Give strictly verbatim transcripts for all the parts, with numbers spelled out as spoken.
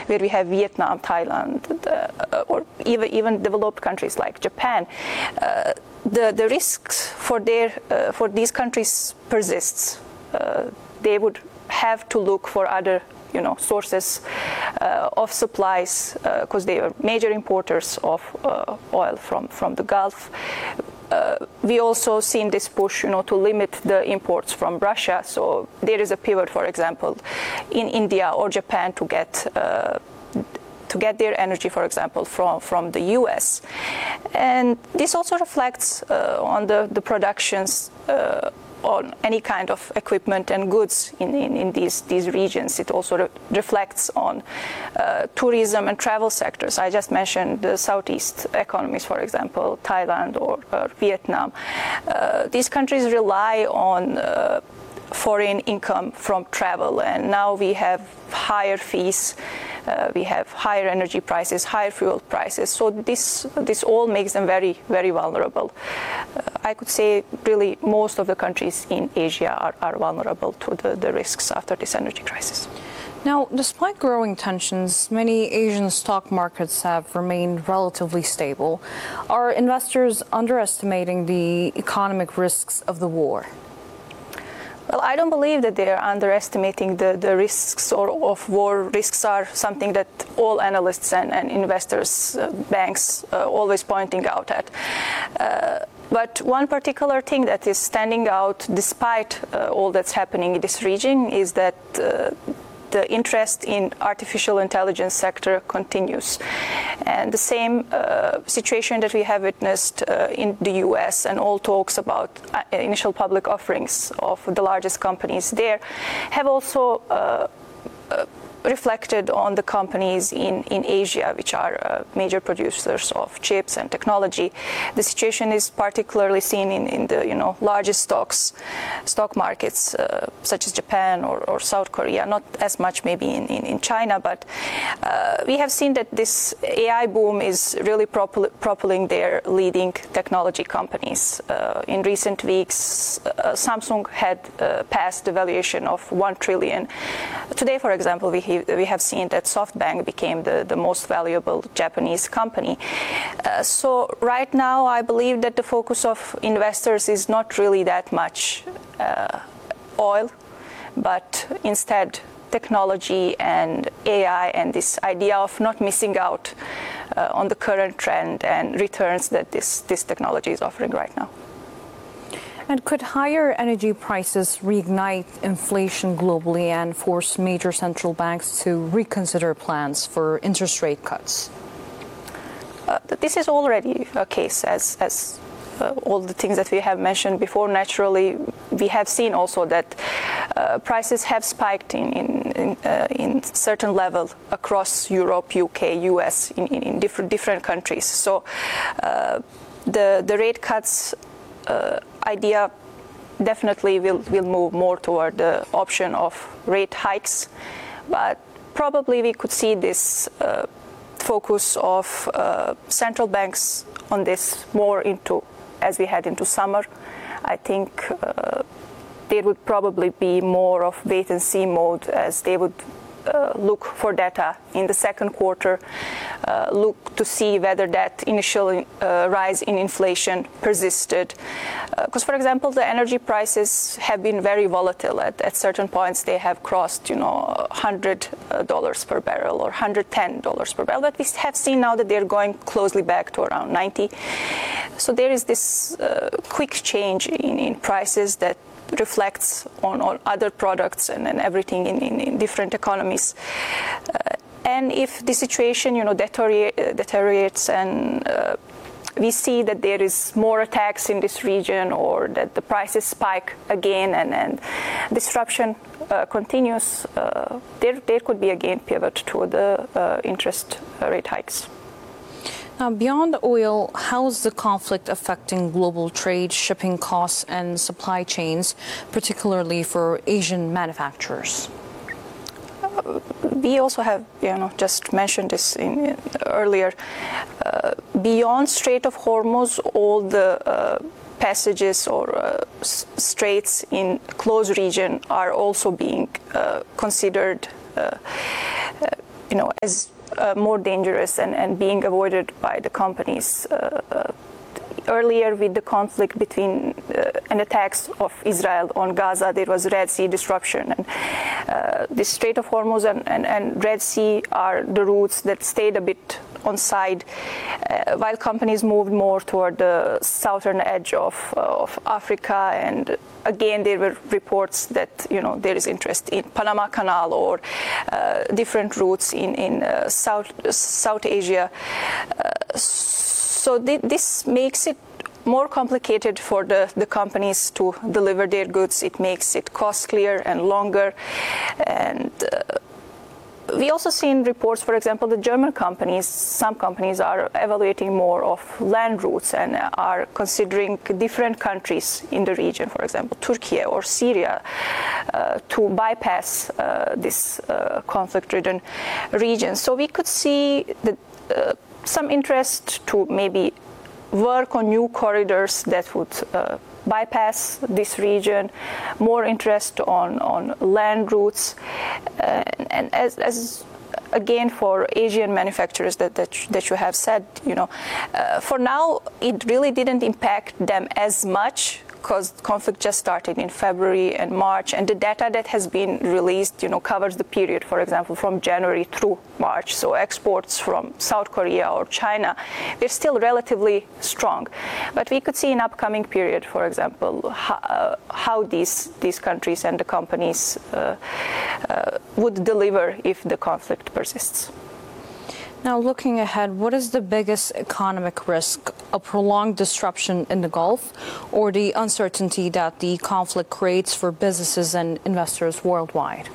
where we have Vietnam, Thailand, uh, or even even developed countries like Japan, uh, the the risks for their uh, for these countries persists. Uh, they would have to look for other, you know, sources uh, of supplies because uh, they are major importers of uh, oil from from the Gulf. Uh, we also seen this push, you know, to limit the imports from Russia. So there is a pivot, for example, in India or Japan to get uh, to get their energy, for example, from from the U S. And this also reflects uh, on the the productions. Uh, on any kind of equipment and goods in, in, in these, these regions. It also re- reflects on uh, tourism and travel sectors. I just mentioned the Southeast economies, for example, Thailand or, or Vietnam. Uh, these countries rely on uh, foreign income from travel, and now we have higher fees, uh, we have higher energy prices, higher fuel prices. So this this all makes them very, very vulnerable. Uh, I could say really most of the countries in Asia are, are vulnerable to the, the risks after this energy crisis. Now, despite growing tensions, many Asian stock markets have remained relatively stable. Are investors underestimating the economic risks of the war? Well, I don't believe that they are underestimating the, the risks or of war. Risks are something that all analysts and, and investors, uh, banks, uh, always pointing out at. Uh, but one particular thing that is standing out despite uh, all that's happening in this region is that uh, the interest in artificial intelligence sector continues. And the same uh, situation that we have witnessed uh, in the U S and all talks about uh, initial public offerings of the largest companies there have also uh, uh, reflected on the companies in, in Asia, which are uh, major producers of chips and technology. The situation is particularly seen in, in the you know largest stocks, stock markets uh, such as Japan or, or South Korea. Not as much maybe in, in, in China, but uh, we have seen that this A I boom is really propel- propelling their leading technology companies. Uh, in recent weeks, uh, Samsung had uh, passed the valuation of one trillion. Today, for example, we we have seen that SoftBank became the, the most valuable Japanese company. Uh, so right now, I believe that the focus of investors is not really that much uh, oil, but instead technology and A I and this idea of not missing out uh, on the current trend and returns that this, this technology is offering right now. And could higher energy prices reignite inflation globally and force major central banks to reconsider plans for interest rate cuts? Uh, this is already a case, as, as uh, all the things that we have mentioned before. Naturally, we have seen also that uh, prices have spiked in in, in, uh, in certain level across Europe, U K, U S, in, in, in different different countries. So uh, the the rate cuts Uh, idea definitely will, will move more toward the option of rate hikes, but probably we could see this uh, focus of uh, central banks on this more into as we head into summer. I think uh, there would probably be more of wait and see mode as they would Uh, look for data in the second quarter, uh, look to see whether that initial uh, rise in inflation persisted. Because, uh, for example, the energy prices have been very volatile. At, at certain points, they have crossed, you know, one hundred dollars per barrel or one hundred ten dollars per barrel. But we have seen now that they're going closely back to around ninety. So there is this uh, quick change in, in prices that reflects on, on other products and, and everything in, in, in different economies. Uh, and if the situation, you know, deteriorate, uh, deteriorates and uh, we see that there is more attacks in this region or that the prices spike again and, and disruption uh, continues, uh, there, there could be again pivot to the uh, interest rate hikes. Now, beyond oil, how is the conflict affecting global trade, shipping costs, and supply chains, particularly for Asian manufacturers? Uh, we also have, you know, just mentioned this in, in earlier. Uh, beyond Strait of Hormuz, all the uh, passages or uh, straits in close region are also being uh, considered. Uh, uh, you know, as uh, more dangerous and, and being avoided by the companies. Uh, uh, Earlier, with the conflict between uh, and attacks of Israel on Gaza, there was Red Sea disruption, and uh, the Strait of Hormuz and, and, and Red Sea are the routes that stayed a bit on side, uh, while companies moved more toward the southern edge of, uh, of Africa. And again, there were reports that, you know, there is interest in Panama Canal or uh, different routes in in uh, South South Asia. Uh, So th- this makes it more complicated for the, the companies to deliver their goods. It makes it costlier and longer. And uh, we also seen reports, for example, the German companies, some companies are evaluating more of land routes and are considering different countries in the region, for example, Turkey or Syria, uh, to bypass uh, this uh, conflict-ridden region. So we could see that uh, some interest to maybe work on new corridors that would uh, bypass this region, more interest on, on land routes, uh, and as, as again for Asian manufacturers that, that, that you have said, you know, uh, for now it really didn't impact them as much, because conflict just started in February and March, and the data that has been released, you know, covers the period, for example, from January through March. So exports from South Korea or China, they're still relatively strong. But we could see in upcoming period, for example, how, uh, how these these countries and the companies uh, uh, would deliver if the conflict persists. Now, looking ahead, what is the biggest economic risk? A prolonged disruption in the Gulf, or the uncertainty that the conflict creates for businesses and investors worldwide?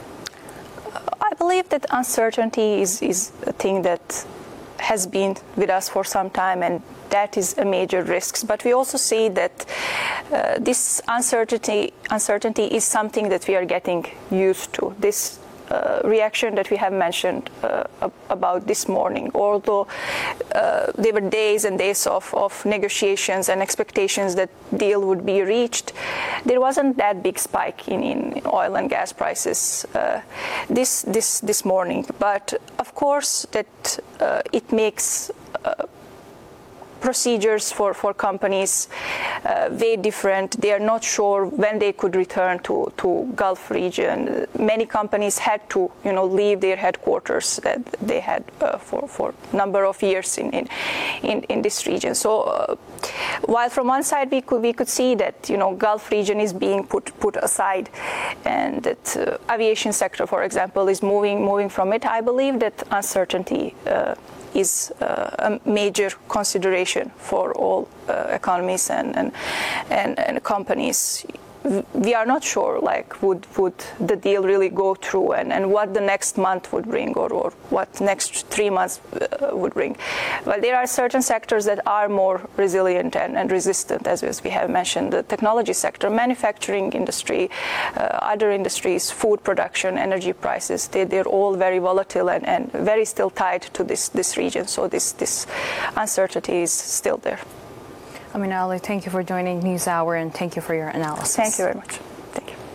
I believe that uncertainty is, is a thing that has been with us for some time, and that is a major risk. But we also see that uh, this uncertainty, uncertainty is something that we are getting used to. This Uh, reaction that we have mentioned uh, about this morning, although uh, there were days and days of, of negotiations and expectations that deal would be reached, there wasn't that big spike in, in oil and gas prices uh, this this this morning. But of course that uh, it makes uh, procedures for, for companies uh, very different. They are not sure when they could return to, to Gulf region. Many companies had to, you know, leave their headquarters that they had uh, for for number of years in in, in, in this region. So uh, while from one side we could we could see that, you know, Gulf region is being put put aside, and that uh, aviation sector, for example, is moving moving from it, I believe that uncertainty uh, is uh, a major consideration for all uh, economies and, and and and companies. We are not sure, like, would would the deal really go through, and, and what the next month would bring, or, or what next three months uh, would bring. Well, there are certain sectors that are more resilient and, and resistant, as, as we have mentioned, the technology sector, manufacturing industry, uh, other industries, food production, energy prices. They, they're all very volatile and, and very still tied to this, this region. So this, this uncertainty is still there. Amina Ali, thank you for joining NewsHour, and thank you for your analysis. Thank you very much. Thank you.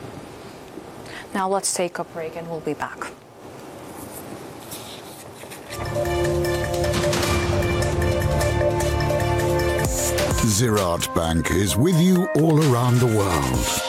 Now let's take a break and we'll be back. Ziraat Bank is with you all around the world.